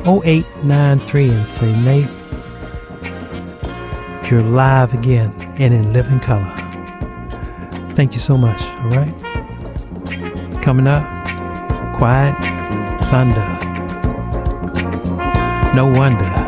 0893 and say, Nate, you're live again and in living color. Thank you so much, all right? Coming up, Quiet Thunder. No wonder.